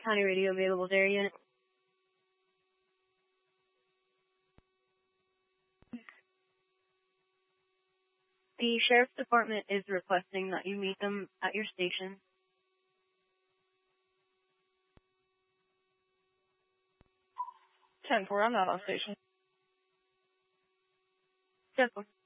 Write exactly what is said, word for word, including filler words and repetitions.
County Radio available there unit. The Sheriff's Department is requesting that you meet them at your station. ten four, I'm not on station. ten four.